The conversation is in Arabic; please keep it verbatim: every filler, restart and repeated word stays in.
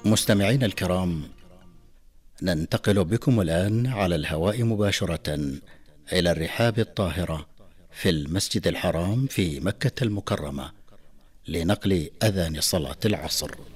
مستمعين الكرام، ننتقل بكم الآن على الهواء مباشرة إلى الرحاب الطاهرة في المسجد الحرام في مكة المكرمة لنقل أذان صلاة العصر.